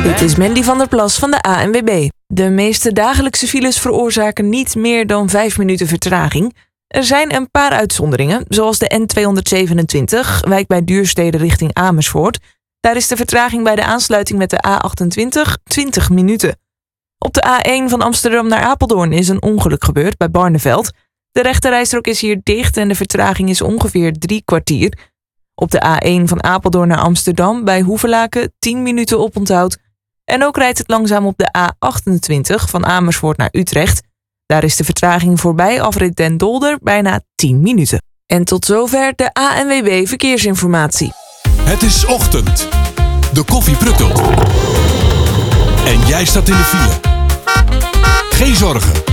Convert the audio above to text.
Dit is Mandy van der Plas van de ANWB. De meeste dagelijkse files veroorzaken niet meer dan 5 minuten vertraging. Er zijn een paar uitzonderingen, zoals de N227, wijk bij Duurstede richting Amersfoort. Daar is de vertraging bij de aansluiting met de A28 20 minuten. Op de A1 van Amsterdam naar Apeldoorn is een ongeluk gebeurd bij Barneveld. De rechterrijstrook is hier dicht en de vertraging is ongeveer 3 kwartier. Op de A1 van Apeldoorn naar Amsterdam bij Hoevelaken 10 minuten oponthoud. En ook rijdt het langzaam op de A28 van Amersfoort naar Utrecht. Daar is de vertraging voorbij afrit Den Dolder bijna 10 minuten. En tot zover de ANWB Verkeersinformatie. Het is ochtend. De koffie pruttelt. En jij staat in de file. Geen zorgen.